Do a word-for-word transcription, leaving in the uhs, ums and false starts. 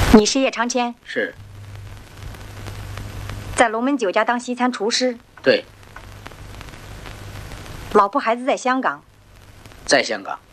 你是叶长谦？ 是。 在龙门酒家当西餐厨师？ 对。 老婆孩子在香港？ 在香港。